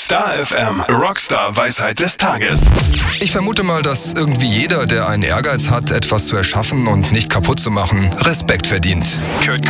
Star FM, Rockstar Weisheit des Tages. Ich vermute mal, dass irgendwie jeder, der einen Ehrgeiz hat, etwas zu erschaffen und nicht kaputt zu machen, Respekt verdient. Kurt